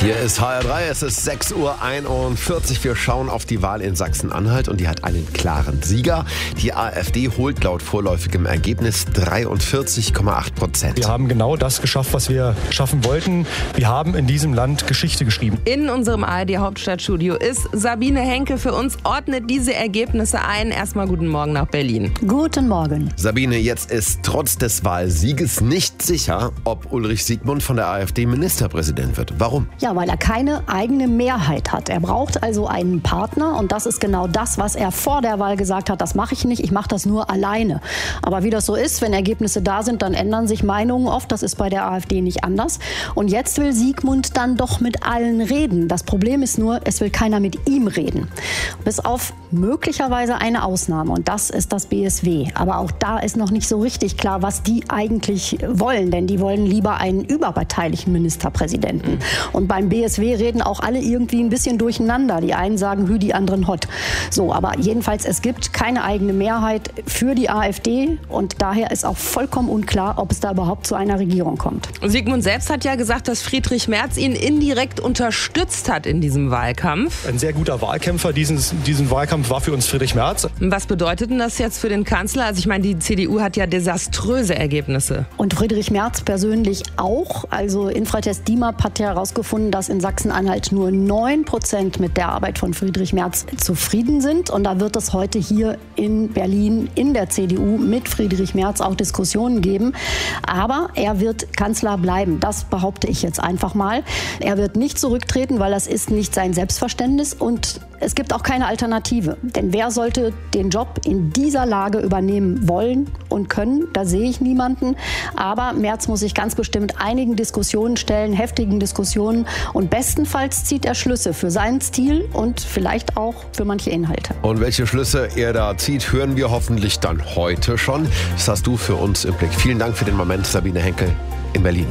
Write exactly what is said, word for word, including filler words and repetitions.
Hier ist H R drei, es ist sechs Uhr einundvierzig. Wir schauen auf die Wahl in Sachsen-Anhalt und die hat einen klaren Sieger. Die AfD holt laut vorläufigem Ergebnis dreiundvierzig Komma acht Prozent. Wir haben genau das geschafft, was wir schaffen wollten. Wir haben in diesem Land Geschichte geschrieben. In unserem A R D-Hauptstadtstudio ist Sabine Henke für uns, ordnet diese Ergebnisse ein. Erstmal guten Morgen nach Berlin. Guten Morgen. Sabine, jetzt ist trotz des Wahlsieges nicht sicher, ob Ulrich Siegmund von der AfD Ministerpräsident wird. Warum? Ja, weil er keine eigene Mehrheit hat. Er braucht also einen Partner und das ist genau das, was er vor der Wahl gesagt hat. Das mache ich nicht, ich mache das nur alleine. Aber wie das so ist, wenn Ergebnisse da sind, dann ändern sich Meinungen oft. Das ist bei der AfD nicht anders. Und jetzt will Siegmund dann doch mit allen reden. Das Problem ist nur, es will keiner mit ihm reden. Bis auf möglicherweise eine Ausnahme und das ist das B S W. Aber auch da ist noch nicht so richtig klar, was die eigentlich wollen. Denn die wollen lieber einen überparteilichen Ministerpräsidenten. Mhm. Und beim B S W reden auch alle irgendwie ein bisschen durcheinander. Die einen sagen Hü, die anderen Hott. So, aber jedenfalls, es gibt keine eigene Mehrheit für die AfD und daher ist auch vollkommen unklar, ob es da überhaupt zu einer Regierung kommt. Sigmund selbst hat ja gesagt, dass Friedrich Merz ihn indirekt unterstützt hat in diesem Wahlkampf. Ein sehr guter Wahlkämpfer, diesen, diesen Wahlkampf war für uns Friedrich Merz. Was bedeutet denn das jetzt für den Kanzler? Also ich meine, die C D U hat ja desaströse Ergebnisse. Und Friedrich Merz persönlich auch. Also Infratest DIMAP hat ja herausgefunden, dass in Sachsen-Anhalt nur neun Prozent mit der Arbeit von Friedrich Merz zufrieden sind. Und da wird es heute hier in Berlin in der C D U mit Friedrich Merz auch Diskussionen geben. Aber er wird Kanzler bleiben. Das behaupte ich jetzt einfach mal. Er wird nicht zurücktreten, weil das ist nicht sein Selbstverständnis. Und es gibt auch keine Alternative. Denn wer sollte den Job in dieser Lage übernehmen wollen und können? Da sehe ich niemanden. Aber Merz muss sich ganz bestimmt einigen Diskussionen stellen, heftigen Diskussionen. Und bestenfalls zieht er Schlüsse für seinen Stil und vielleicht auch für manche Inhalte. Und welche Schlüsse er da zieht, hören wir hoffentlich dann heute schon. Das hast du für uns im Blick. Vielen Dank für den Moment, Sabine Henkel in Berlin.